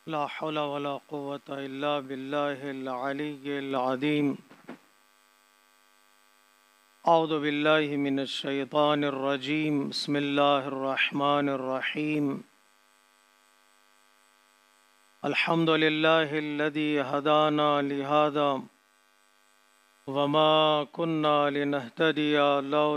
ला हौला वला कुव्वता इल्ला बिल्लाहिल अलिय्यिल अज़ीम। औज़ु बिल्लाहि मिनश शैतानिर रजीम। बिस्मिल्लाहिर रहमानिर रहीम। अल्हम्दुलिल्लाहिल्लज़ी हदाना लिहाज़ा वमा कुन्ना लिनहतदिया लौला